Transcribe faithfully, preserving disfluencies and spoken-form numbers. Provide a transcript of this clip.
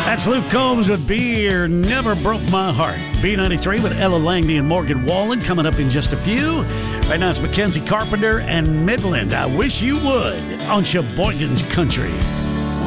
That's Luke Combs with Beer Never Broke My Heart. B ninety-three with Ella Langley and Morgan Wallen coming up in just a few. Right now it's Mackenzie Carpenter and Midland. I Wish You Would on Sheboygan's Country.